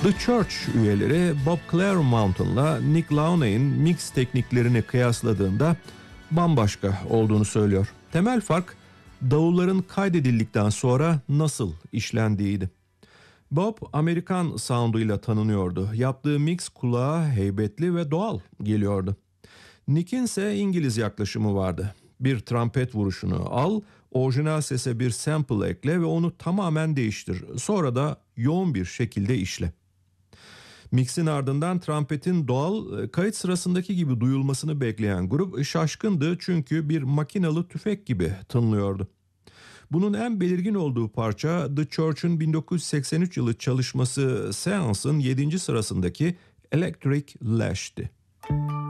The Church üyeleri Bob Clearmountain'la Nick Launay'in mix tekniklerini kıyasladığında bambaşka olduğunu söylüyor. Temel fark davulların kaydedildikten sonra nasıl işlendiğiydi. Bob Amerikan sound'uyla tanınıyordu. Yaptığı mix kulağa heybetli ve doğal geliyordu. Nick'in ise İngiliz yaklaşımı vardı. Bir trompet vuruşunu al, orijinal sese bir sample ekle ve onu tamamen değiştir. Sonra da yoğun bir şekilde işle. Mix'in ardından trompetin doğal, kayıt sırasındaki gibi duyulmasını bekleyen grup şaşkındı çünkü bir makinalı tüfek gibi tınlıyordu. Bunun en belirgin olduğu parça The Church'un 1983 yılı çalışması Seance'ın 7. sırasındaki Electric Lash'ti.